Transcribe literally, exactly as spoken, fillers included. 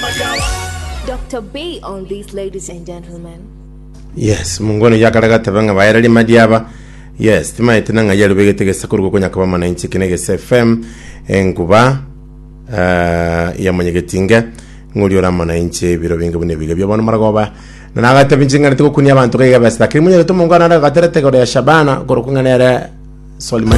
Doctor B on these, ladies and gentlemen. Yes, mungono yakalaga tabanga bayirali madiaba. Yes, tima itinanga yalo begete sakuru ko nyakaba mana inchi kinege F M enkuba uh, ya manyegetinga nguliyora mana inchi biro binga bune biga byabona maragoba nanaga tabinjinga nitiko kunya abantu kega basta kimunye to mungana na gaterete gore ya Shabana goro kungana era Solomon